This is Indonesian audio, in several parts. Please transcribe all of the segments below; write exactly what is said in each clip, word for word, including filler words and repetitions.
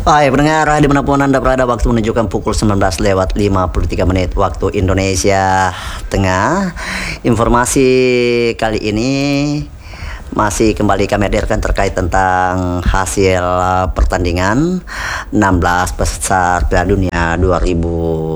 Hai pendengar, dimanapun Anda berada, waktu menunjukkan pukul sembilan belas lewat lima puluh tiga menit waktu Indonesia Tengah. Informasi kali ini masih kembali kami hadirkan terkait tentang hasil pertandingan enam belas besar Piala Dunia dua ribu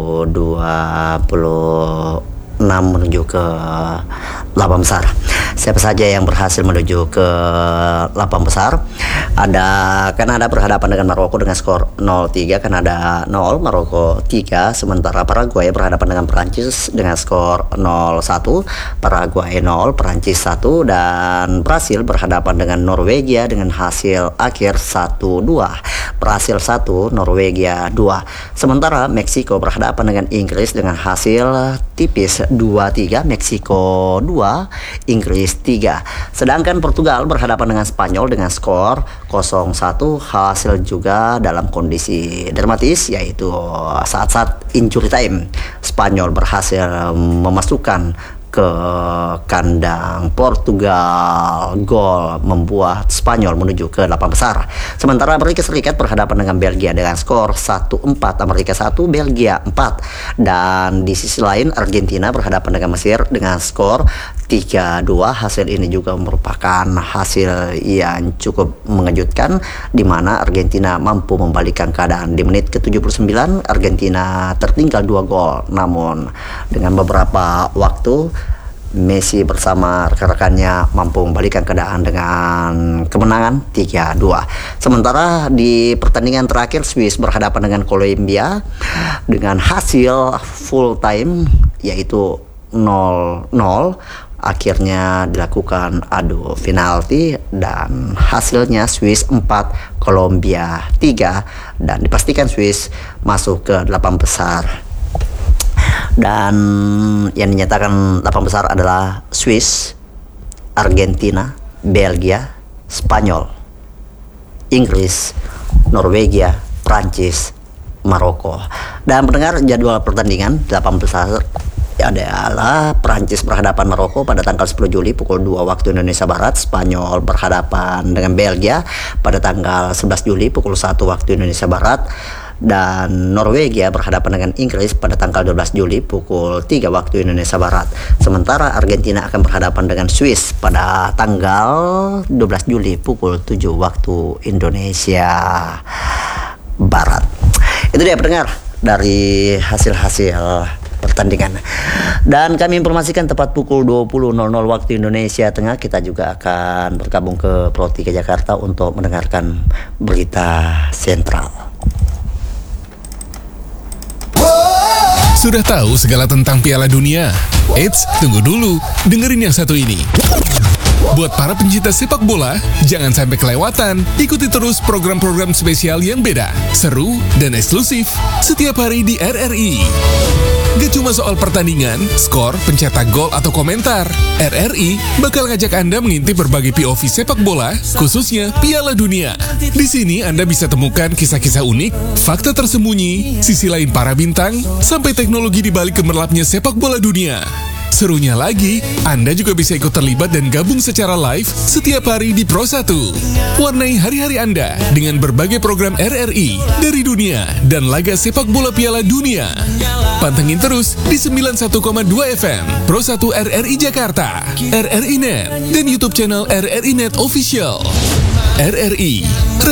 dua puluh enam menuju ke delapan besar. Siapa saja yang berhasil menuju ke delapan besar? Ada Kanada berhadapan dengan Maroko dengan skor nol tiga, Kanada nol, Maroko tiga. Sementara Paraguay berhadapan dengan Prancis dengan skor nol satu, Paraguay nol, Prancis satu. Dan Brasil berhadapan dengan Norwegia dengan hasil akhir satu dua, Brasil satu, Norwegia dua. Sementara Meksiko berhadapan dengan Inggris dengan hasil tipis dua tiga, Meksiko dua, Inggris tiga. Sedangkan Portugal berhadapan dengan Spanyol dengan skor nol satu, hasil juga dalam kondisi dramatis, yaitu saat-saat injury time Spanyol berhasil memasukkan ke kandang Portugal gol membuat Spanyol menuju ke delapan besar. Sementara Amerika Serikat berhadapan dengan Belgia dengan skor satu empat, Amerika satu, Belgia empat. Dan di sisi lain Argentina berhadapan dengan Mesir dengan skor tiga dua. Hasil ini juga merupakan hasil yang cukup mengejutkan, di mana Argentina mampu membalikkan keadaan. Di menit ke tujuh puluh sembilan Argentina tertinggal dua gol, namun dengan beberapa waktu Messi bersama rekan-rekannya mampu membalikkan keadaan dengan kemenangan tiga dua. Sementara di pertandingan terakhir Swiss berhadapan dengan Kolombia dengan hasil full time yaitu nol nol. Akhirnya dilakukan adu penalti dan hasilnya Swiss empat, Kolombia tiga, dan dipastikan Swiss masuk ke delapan besar. Dan yang dinyatakan delapan besar adalah Swiss, Argentina, Belgia, Spanyol, Inggris, Norwegia, Prancis, Maroko. Dan pendengar, jadwal pertandingan delapan besar adalah Prancis berhadapan Maroko pada tanggal sepuluh Juli pukul dua waktu Indonesia Barat, Spanyol berhadapan dengan Belgia pada tanggal sebelas Juli pukul satu waktu Indonesia Barat, dan Norwegia berhadapan dengan Inggris pada tanggal dua belas Juli pukul tiga waktu Indonesia Barat. Sementara Argentina akan berhadapan dengan Swiss pada tanggal dua belas Juli pukul tujuh waktu Indonesia Barat. Itu dia pendengar dari hasil-hasil pertandingan. Dan kami informasikan tepat pukul dua puluh waktu Indonesia Tengah kita juga akan bergabung ke Pro tiga Jakarta untuk mendengarkan berita sentral. Sudah tahu segala tentang Piala Dunia? Eits, tunggu dulu, dengerin yang satu ini. Buat para pencinta sepak bola, jangan sampai kelewatan. Ikuti terus program-program spesial yang beda, seru, dan eksklusif setiap hari di R R I. Gak cuma soal pertandingan, skor, pencetak gol, atau komentar. R R I bakal ngajak Anda mengintip berbagai P O V sepak bola, khususnya Piala Dunia. Di sini Anda bisa temukan kisah-kisah unik, fakta tersembunyi, sisi lain para bintang, sampai teknologi di balik gemerlapnya sepak bola dunia. Serunya lagi, Anda juga bisa ikut terlibat dan gabung secara live setiap hari di Pro satu. Warnai hari-hari Anda dengan berbagai program R R I dari dunia dan laga sepak bola Piala Dunia. Pantengin terus di sembilan puluh satu koma dua F M Pro satu R R I Jakarta, R R I Net, dan YouTube channel R R I Net Official. R R I